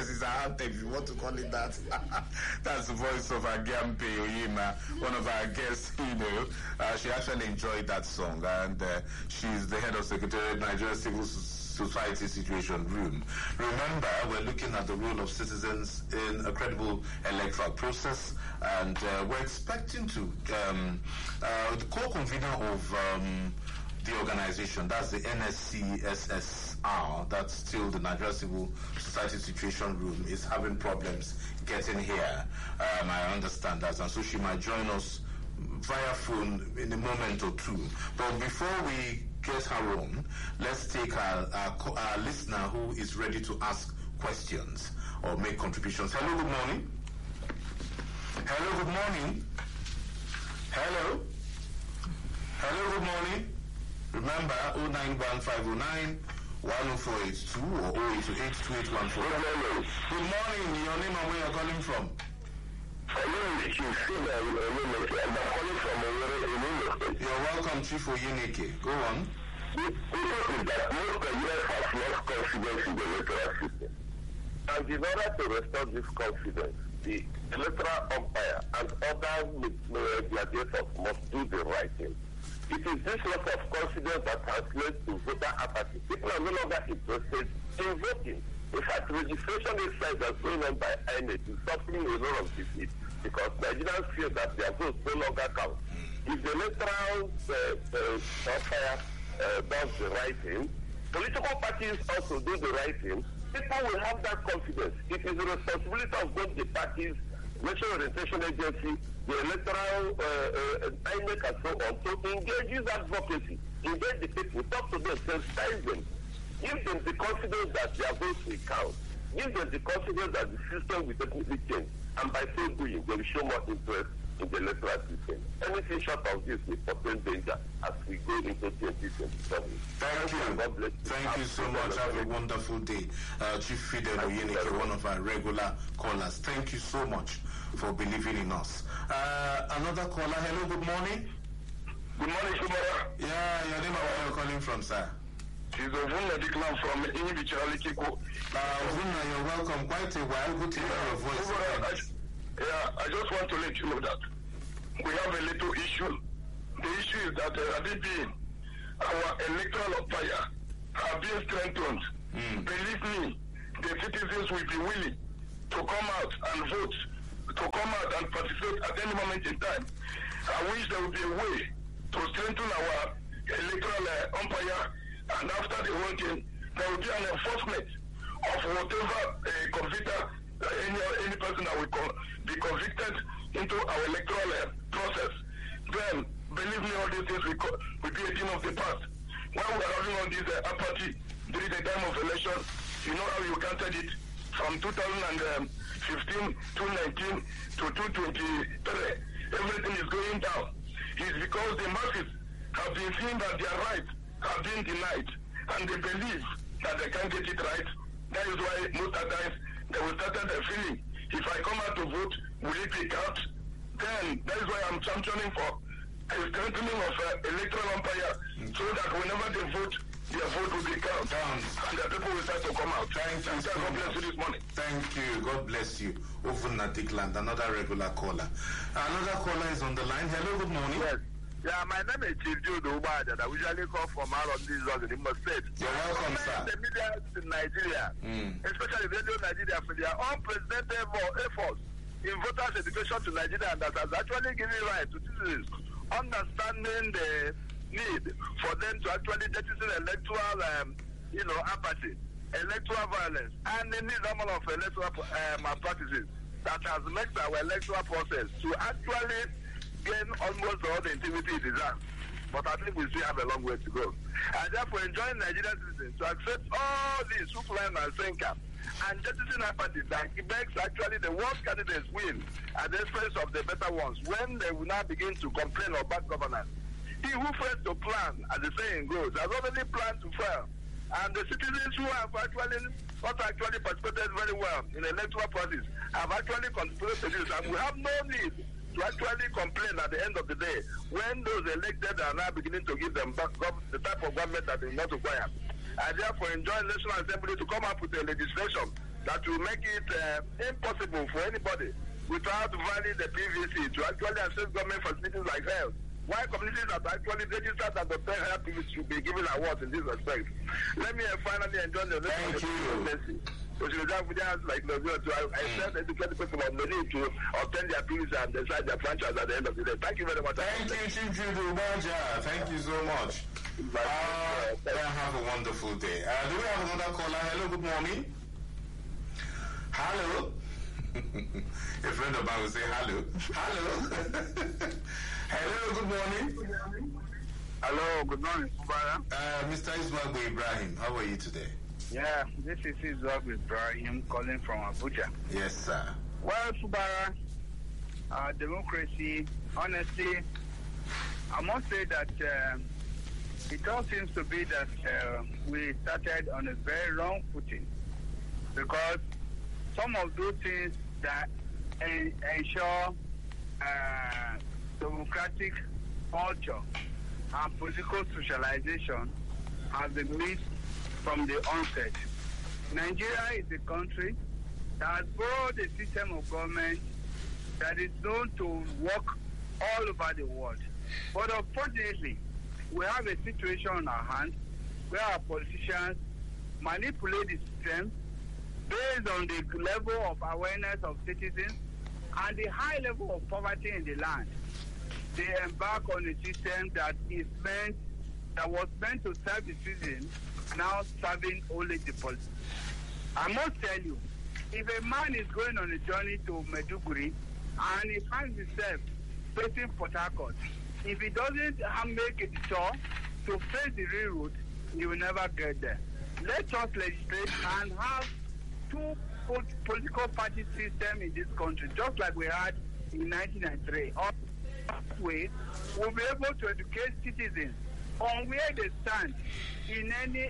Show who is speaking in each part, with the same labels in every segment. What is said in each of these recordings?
Speaker 1: yes, it's an anthem, if you want to call it that. That's the voice of Agyampe Oyema, one of our guests, she actually enjoyed that song, and she's the head of Secretariat Nigeria Civil Society Situation Room. Remember, we're looking at the role of citizens in a credible electoral process, and we're expecting to, the co-convener of the organization, that's the NSCSSR, that's still the Nigeria Civil Society Situation Room, is having problems getting here. I understand that, and so she might join us via phone in a moment or two. But before we get her on, let's take our listener who is ready to ask questions or make contributions. Hello, good morning. Hello, good morning. Hello. Hello, good morning. Remember, 091509 10482 or 08282814. Good morning. Your name and where you're calling from? You're welcome, Chief Oyeneke. Go on.
Speaker 2: The issue is that most Nigerians have lost confidence in the electoral system. And in order to restore this confidence, the electoral umpire and other gladiators must do the right thing. It is this loss of confidence that translates to voter apathy. People are no longer interested in voting. In fact, registration exercise that's going on by INEC is suffering a lot of defeat because Nigerians feel that their votes no longer count. If the electoral umpire does the right thing, political parties also do the right thing, people will have that confidence. It is the responsibility of both the parties, National Orientation Agency, the electoral INEC and so on, to engage in advocacy, engage the people, talk to them, sensitize them, give them the confidence that their votes will count, give them the confidence that the system will definitely change, and by so doing, they will show more interest in the electoral system. Anything short of this will portend danger as we go into 2027.
Speaker 1: Thank you. God bless you. Thank you so much. Have a wonderful day. Chief Fidel Oyeneke, one of our regular callers. Thank you so much for believing in us. Another caller. Hello, good morning.
Speaker 2: Good morning, Sumara.
Speaker 1: Yeah, your name and where you're calling from, sir?
Speaker 2: This is Ovuna Diklan from Invichalikiko.
Speaker 1: Ovuna, you're welcome. Quite a while. Good to hear your voice.
Speaker 2: I just want to let you know that we have a little issue. The issue is that our electoral umpire have been strengthened. Believe me, the citizens will be willing to come out and vote, to come out and participate at any moment in time. I wish there would be a way to strengthen our electoral umpire, and after the whole thing, there will be an enforcement of whatever convictor, any person that will be convicted into our electoral process. Then, believe me, all these things will be a thing of the past. When we are having all this apathy during the time of election, you know how you counted it from 2015 to 19 to 2023. Everything is going down. It's because the masses have been seeing that their rights have been denied, and they believe that they can't get it right. That is why most of the times they will start feeling, if I come out to vote, will it be count? Then that is why I'm championing for a strengthening of electoral umpire, so that whenever they vote, their vote will be counted, and the people will start to come out.
Speaker 1: Thank you.
Speaker 2: God bless you this morning.
Speaker 1: Thank you. God bless you. Ovuna Dikland, another regular caller. Another caller is on the line. Hello, good morning.
Speaker 2: Yes. Yeah, my name is Chief Jude Ubada. I usually call from out of this in Imo State.
Speaker 1: You're welcome, sir.
Speaker 2: The media in Nigeria, especially Radio Nigeria, for their unprecedented efforts in voters' education to Nigeria, that has actually given right to citizens understanding the need for them to actually jettison electoral, apathy, electoral violence, and the need of electoral malpractices that has made our electoral process to actually gain almost all the integrity it deserves. But I think we still have a long way to go. I therefore enjoin Nigerian citizens to accept all these hook, line, and sinker and jettison apathy that makes actually the worst candidates win at the expense of the better ones when they will now begin to complain of bad governance. He who fails to plan, as the saying goes, has already planned to fail. And the citizens who have actually not actually participated very well in the electoral process have actually contributed to this, and we have no need to actually complain at the end of the day when those elected are now beginning to give them back the type of government that they not require. I therefore enjoin National Assembly to come up with a legislation that will make it impossible for anybody without valuing the PVC to actually access government facilities like health. Why communities that actually registered as obtain health PVC should be given awards in this respect. Let me finally enjoy the
Speaker 1: Thank you.
Speaker 2: Like I said, educate the people on the need to obtain their PVC and decide their franchise at the end of the day. Thank you very much.
Speaker 1: Thank you, Chief Jude Ubaja. Thank you so much. Have a wonderful day. Do we have another caller? Hello, good morning. Hello. A friend of mine will say hello. Hello. Hello, good morning.
Speaker 2: Hello, good morning, Subara.
Speaker 1: Mr. Ismail Ibrahim, how are you today?
Speaker 2: Yeah, this is Ismail Ibrahim calling from Abuja.
Speaker 1: Yes, sir.
Speaker 2: Well, Subara, democracy, honestly, I must say that it all seems to be that we started on a very wrong footing, because some of those things that ensure democratic culture and political socialization have been missed from the onset. Nigeria is a country that has borrowed a system of government that is known to work all over the world. But unfortunately, we have a situation on our hands where our politicians manipulate the system based on the level of awareness of citizens and the high level of poverty in the land. They embark on a system that was meant to serve the citizens, now serving only the politics. I must tell you, if a man is going on a journey to Maiduguri and he finds himself facing Port Harcourt, if he doesn't make a detour to face the railroad, he will never get there. Let us legislate and have two political party system in this country, just like we had in 1993. That way, we'll be able to educate citizens on where they stand in any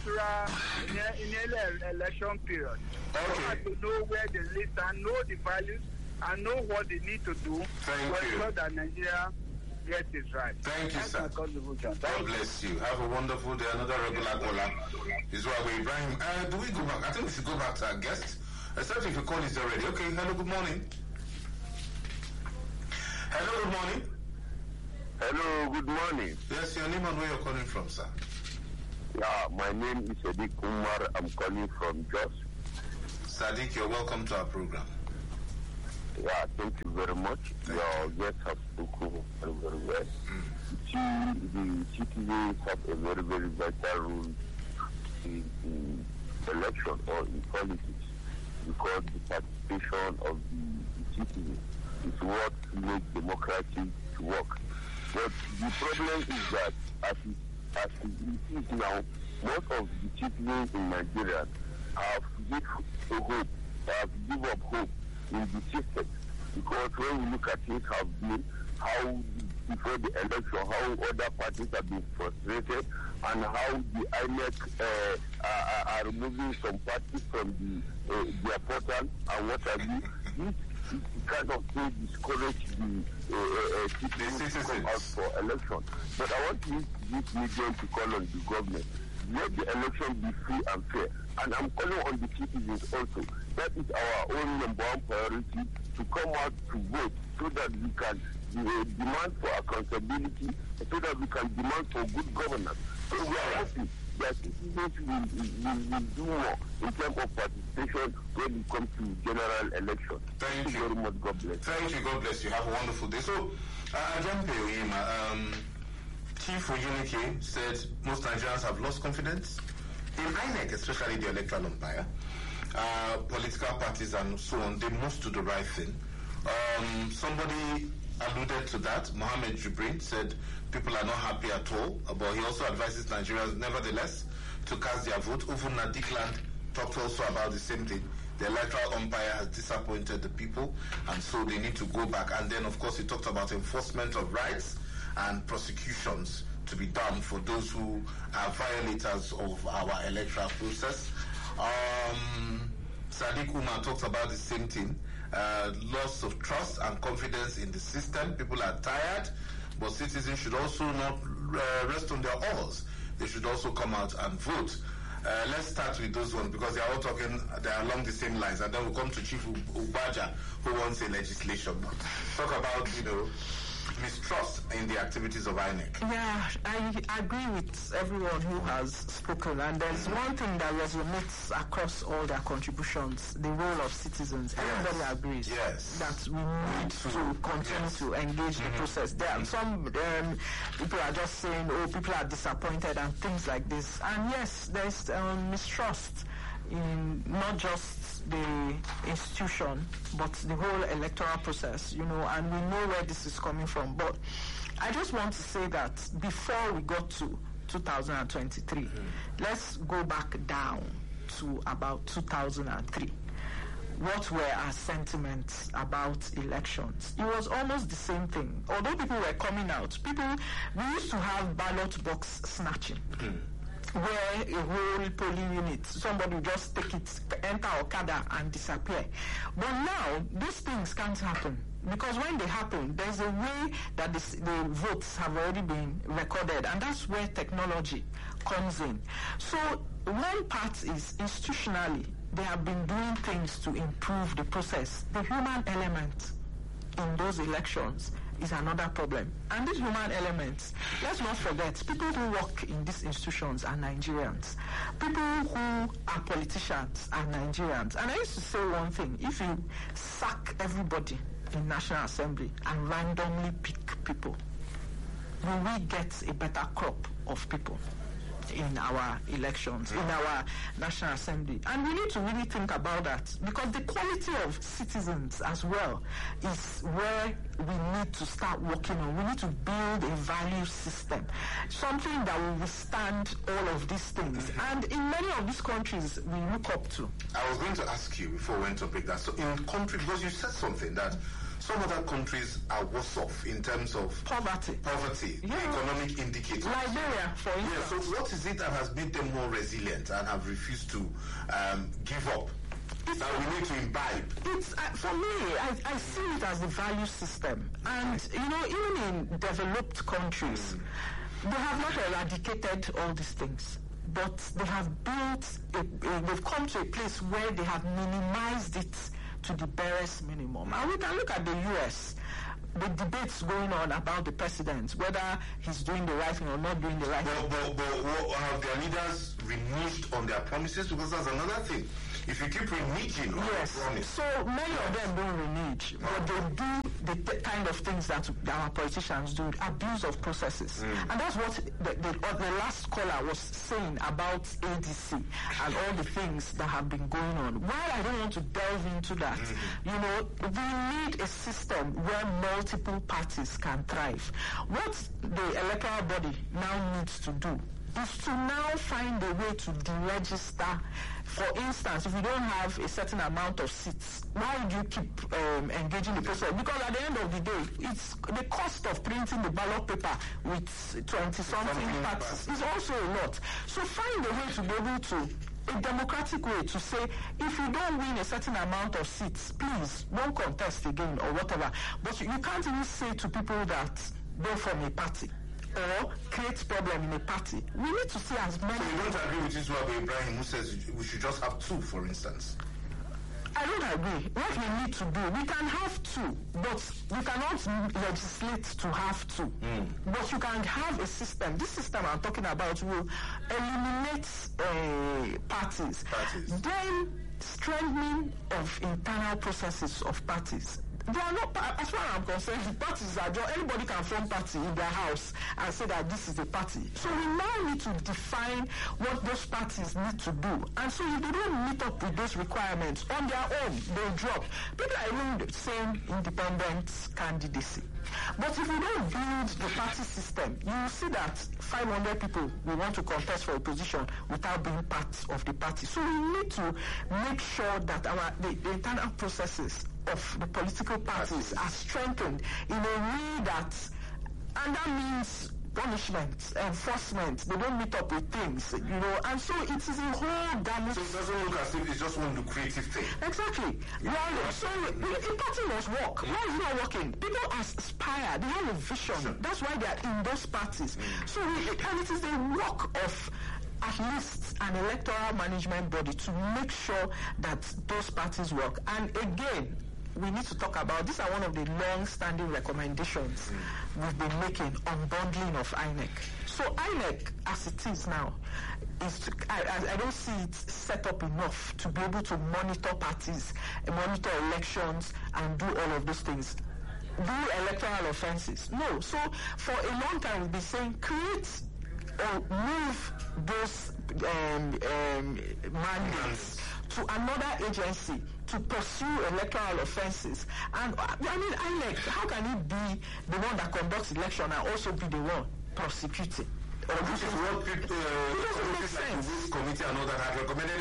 Speaker 2: election period.
Speaker 1: Okay.
Speaker 2: So as to know where they stand, know the values, and know what they need to do to ensure that Nigeria gets it right.
Speaker 1: Thank you, sir. God bless you. Have a wonderful day. Another regular caller is why we Ibrahim. Do we go back? I think we should go back to our guest. Except if the call is already. Okay, hello, good morning. Hello, good morning.
Speaker 2: Hello, good morning.
Speaker 1: Yes, your name and where you're calling from, sir.
Speaker 2: Yeah, my name is Sadiq Umar. I'm calling from Jos.
Speaker 1: Sadiq, you're welcome to our program.
Speaker 2: Yeah, thank you very much. Your guests have spoken very, very well. The citizens have a very, very vital role in election or in politics, because the participation of the citizens is what makes democracy to work. But the problem is that as it is now, most of the citizens in Nigeria have given up hope in the system, because when we look at it, how before the election, how other parties have been frustrated, and how the INEC are removing some parties from their portal and what have you. This kind of thing discourage the citizens to come out for election. But I want to use this medium to call on the government. Let the election be free and fair. And I'm calling on the citizens also. That is our own number one priority, to come out to vote, so that we can demand for accountability, so that we can demand for good governance. So we are hoping that citizens will do more in terms of participation when it comes to general election.
Speaker 1: Thank you
Speaker 2: very much. God bless.
Speaker 1: Thank you. God bless you. Have a wonderful day. So, Ajampe Oyema, Chief Oyunike said most Nigerians have lost confidence in INEC, especially the electoral umpire. Political parties and so on, they must do the right thing. Somebody alluded to that. Mohammed Jibrin said people are not happy at all, but he also advises Nigerians nevertheless to cast their vote. Even Nadikland talked also about the same thing. The electoral umpire has disappointed the people, and so they need to go back. And then, of course, he talked about enforcement of rights and prosecutions to be done for those who are violators of our electoral process. Sadiq Umar talked about the same thing. Loss of trust and confidence in the system. People are tired, but citizens should also not rest on their oars. They should also come out and vote. Let's start with those ones because they are all talking, they are along the same lines, and then we'll come to Chief Ubaja, who wants a legislation. But talk about, mistrust in the activities of INEC.
Speaker 3: Yeah, I agree with everyone who has spoken, and there's one thing that resonates across all their contributions: the role of citizens. Everybody agrees that we need to continue to engage the process. There are some people are just saying, "Oh, people are disappointed," and things like this. And yes, there's mistrust in not just the institution, but the whole electoral process, and we know where this is coming from. But I just want to say that before we got to 2023, let's go back down to about 2003. What were our sentiments about elections? It was almost the same thing. Although people were coming out, we used to have ballot box snatching. Where a whole polling unit, somebody will just take it, enter Okada and disappear. But now, these things can't happen. Because when they happen, there's a way that the votes have already been recorded, and that's where technology comes in. So one part is institutionally, they have been doing things to improve the process. The human element in those elections is another problem. And these human elements, let's not forget, people who work in these institutions are Nigerians. People who are politicians are Nigerians. And I used to say one thing: if you sack everybody in National Assembly and randomly pick people, will we get a better crop of people in our elections, in our National Assembly? And we need to really think about that, because the quality of citizens as well is where we need to start working on. We need to build a value system, something that will withstand all of these things. And in many of these countries we look up to.
Speaker 1: I was going to ask you before we went to pick that. So in country, because you said something that some other countries are worse off in terms of
Speaker 3: poverty,
Speaker 1: economic indicators.
Speaker 3: Liberia, for instance.
Speaker 1: So what is it that has made them more resilient and have refused to give up? That we need to imbibe.
Speaker 3: It's for me, I see it as the value system. And even in developed countries, they have not eradicated all these things, but they have built they've come to a place where they have minimized it to the barest minimum. And we can look at the US, the debates going on about the president, whether he's doing the right thing or not doing the right thing.
Speaker 1: But have their leaders reneged on their promises? Because that's another thing. If you keep reneging on your promise.
Speaker 3: So many of them don't renege, but they do the kind of things that our politicians do, abuse of processes. And that's what the last caller was saying about ADC and all the things that have been going on. While I don't want to delve into that, we need a system where multiple parties can thrive. What the electoral body now needs to do is to now find a way to deregister. For instance, if you don't have a certain amount of seats, why do you keep engaging the process? Because at the end of the day, it's the cost of printing the ballot paper with 20-something parties is also a lot. So find a way to be able to, a democratic way to say, if you don't win a certain amount of seats, please don't contest again or whatever. But you can't even say to people that they're from a party or create problem in a party. We need to see as many.
Speaker 1: So you don't agree with Iswabo Ibrahim, who says we should just have two, for instance?
Speaker 3: I don't agree. What we need to do, we can have two, but we cannot legislate to have two. But you can have a system. This system I'm talking about will eliminate parties. Then strengthening of internal processes of parties. They are not, as far as I'm concerned, parties are just, anybody can form party in their house and say that this is a party. So we now need to define what those parties need to do. And so if they don't meet up with those requirements on their own, they'll drop. People are even saying independent candidacy. But if we don't build the party system, you will see that 500 people will want to contest for a position without being part of the party. So we need to make sure that the internal processes of the political parties are strengthened in a way that, and that means punishment, enforcement, they don't meet up with things, and so it is a whole gamut.
Speaker 1: So it doesn't look as if it's just one lucrative thing.
Speaker 3: Exactly. So the party must work. Why is it not working? People aspire, they have a vision. That's why they are in those parties. So and it is the work of at least an electoral management body to make sure that those parties work. And again, we need to talk about, these are one of the long-standing recommendations we've been making on bundling of INEC. So INEC, as it is now, I don't see it set up enough to be able to monitor parties, monitor elections, and do all of those things. Do electoral offenses. No. So for a long time, we've been saying create or move those mandates to another agency to pursue electoral offenses. And I mean, INEC, how can it be the one that conducts election and also be the one prosecuting?
Speaker 1: Which is what people, like the committee and all that have recommended.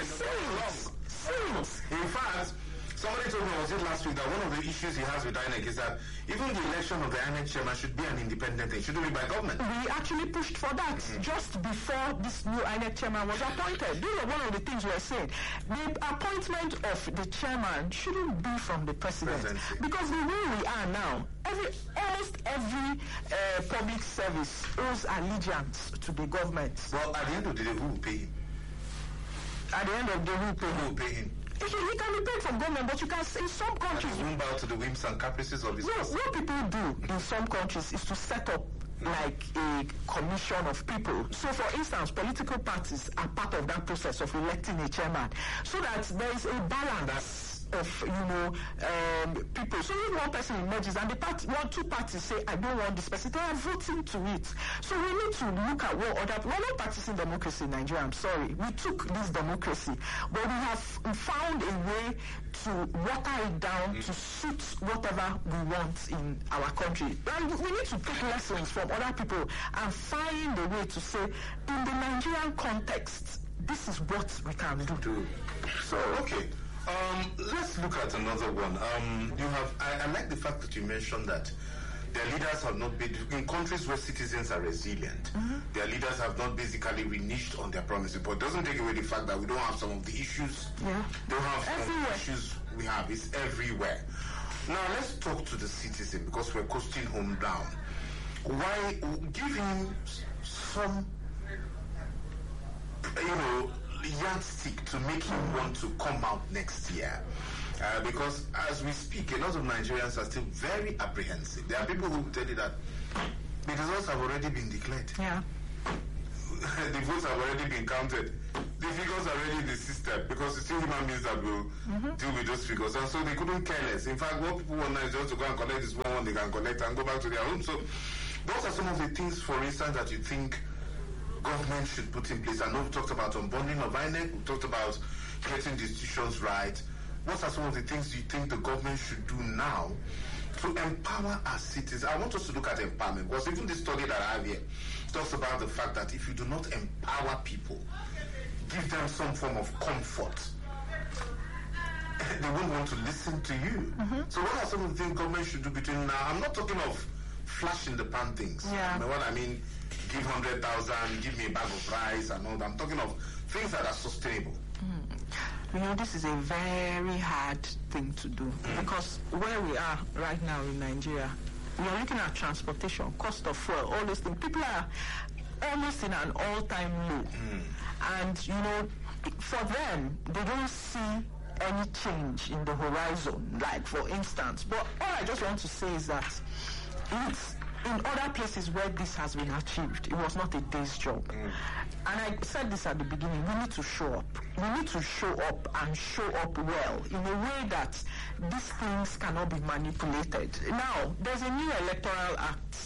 Speaker 1: In fact, somebody told me, was it last week, that one of the issues he has with INEC is that even the election of the INEC chairman should be an independent thing. It shouldn't be by government.
Speaker 3: We actually pushed for that just before this new INEC chairman was appointed. These are one of the things we are saying. The appointment of the chairman shouldn't be from the president. Because the way we are now, almost every public service owes allegiance to the government.
Speaker 1: Well, at the end of the day, who will pay him?
Speaker 3: At the end of the day,
Speaker 1: who will pay him?
Speaker 3: He can be paid from government, but you can in some countries.
Speaker 1: And he won't bow to the whims and caprices of his.
Speaker 3: No, what people do in some countries is to set up like a commission of people. So, for instance, political parties are part of that process of electing a chairman, so that there is a balance of people. So if one person emerges and two parties say, I don't want this person, they are voting to it. So we need to look at we're not practicing democracy in Nigeria, I'm sorry. We took this democracy, but we have found a way to water it down to suit whatever we want in our country. And we need to take lessons from other people and find a way to say, in the Nigerian context, this is what we can do.
Speaker 1: So, okay. Let's look at another one. I like the fact that you mentioned that their leaders have not been, in countries where citizens are resilient, their leaders have not basically reneged on their promises. But it doesn't take away the fact that we don't have some of the issues.
Speaker 3: Yeah.
Speaker 1: They don't have some of the issues we have. It's everywhere. Now, let's talk to the citizen, because we're coasting home down. Why give him some, yardstick to make him want to come out next year? Because as we speak, a lot of Nigerians are still very apprehensive. There are people who tell you that the results have already been declared.
Speaker 3: Yeah.
Speaker 1: The votes have already been counted. The figures are already in the system, because it's still human beings that will deal with those figures. And so they couldn't care less. In fact, what people want now is just to go and collect this one they can collect and go back to their home. So those are some of the things, for instance, that you think government should put in place. I know we talked about unbundling of INEC, we talked about getting the institutions right. What are some of the things you think the government should do now to empower our citizens? I want us to look at empowerment, because even this study that I have here talks about the fact that if you do not empower people, give them some form of comfort, they won't want to listen to you. So what are some of the things government should do between now? I'm not talking of flash in the pan things.
Speaker 3: Yeah.
Speaker 1: You know what I mean? Give 100,000, give me a bag of rice and all that. I'm talking of things that are sustainable.
Speaker 3: This is a very hard thing to do, because where we are right now in Nigeria, we are looking at transportation, cost of fuel, all these things. People are almost in an all-time low. And, for them, they don't see any change in the horizon, like for instance. But all I just want to say is that it's in other places where this has been achieved, it was not a day's job. And I said this at the beginning, we need to show up. We need to show up and show up well in a way that these things cannot be manipulated. Now, there's a new Electoral Act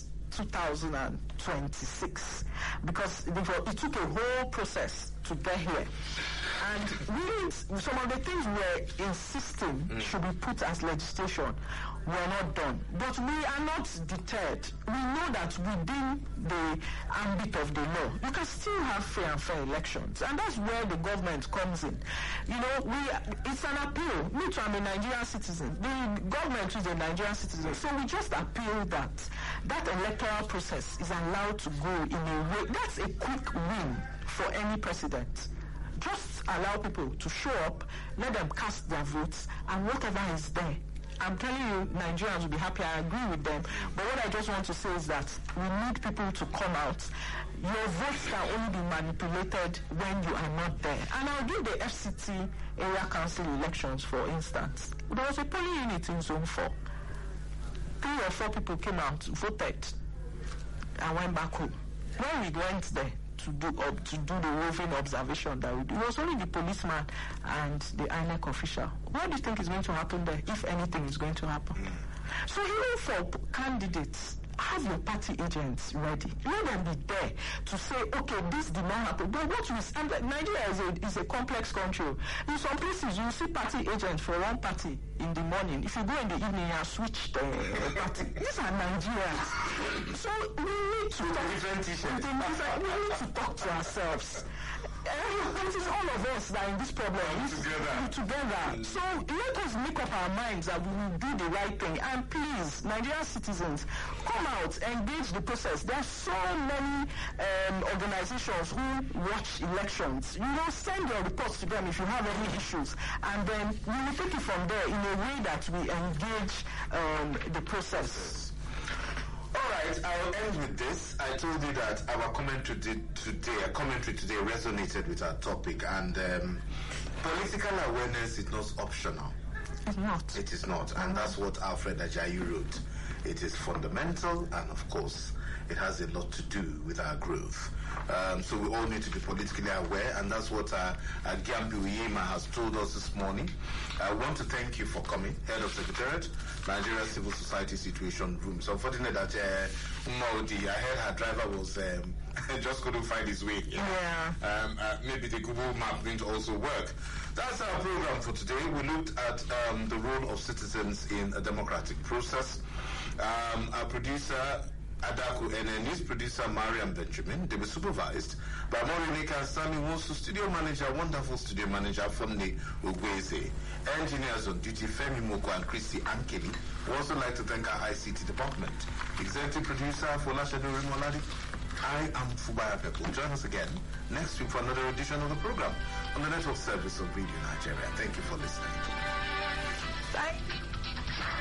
Speaker 3: 2026, because it took a whole process to get here. And some of the things we're insisting should be put as legislation were not done. But we are not deterred. We know that within the ambit of the law, you can still have fair and fair elections. And that's where the government comes in. It's an appeal. Me too, I'm a Nigerian citizen. The government is a Nigerian citizen. So we just appeal that electoral process is allowed to go in a way. That's a quick win for any president. Just allow people to show up, let them cast their votes, and whatever is there I'm telling you, Nigerians will be happy. I agree with them. But what I just want to say is that we need people to come out. Your votes can only be manipulated when you are not there. And I'll give the FCT area council elections, for instance. There was a polling unit in Zone 4. 3 or 4 people came out, voted, and went back home. When we went there to do the roving observation that we do, it was only the policeman and the INEC official. What do you think is going to happen there, if anything is going to happen? So even for candidates, have your party agents ready. Let them be there to say, okay, this did not happen. But what we stand, Nigeria is a complex country. In some places, you see party agents for one party in the morning. If you go in the evening, you have switched the party. These are Nigerians. So we need to talk to ourselves. It is all of us that are in this problem. Together. So let us make up our minds that we will do the right thing. And please, Nigerian citizens, come out, engage the process. There are so many organizations who watch elections. Send your reports to them if you have any issues. And then we will take it from there in a way that we engage the process.
Speaker 1: All right, I'll end with this. I told you that our commentary today resonated with our topic, and political awareness is not optional.
Speaker 3: It's not.
Speaker 1: It is not, and that's what Alfred Ajayi wrote. It is fundamental, and of course, it has a lot to do with our growth. So we all need to be politically aware, and that's what Gyampi Uyema has told us this morning. I want to thank you for coming, Head of Secretariat, Nigeria Civil Society Situation Room. So unfortunate that Maudi, I heard her driver was just couldn't find his way here.
Speaker 3: Yeah.
Speaker 1: Maybe the Google map didn't also work. That's our program for today. We looked at the role of citizens in a democratic process. Our producer Adaku and news producer Mariam Benjamin. They were supervised by Morineka Sami Wosu, studio manager, wonderful studio manager Fonne Ogweze, engineers on duty Femi Moko and Christy Ankeli. We also like to thank our ICT department. Executive producer Folashedo Rimoladi. I am Fubaya Pepo. Join us again next week for another edition of the program on the network service of Radio Nigeria. Thank you for listening.
Speaker 3: Bye.